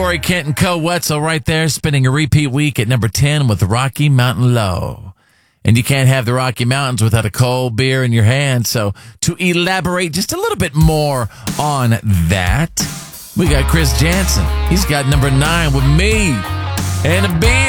Corey Kent and Co. Wetzel right there, spending a repeat week at number 10 with the Rocky Mountain Low. And you can't have the Rocky Mountains without a cold beer in your hand. So to elaborate just a little bit more on that, we got Chris Jansen. He's got number 9 with me and a beer.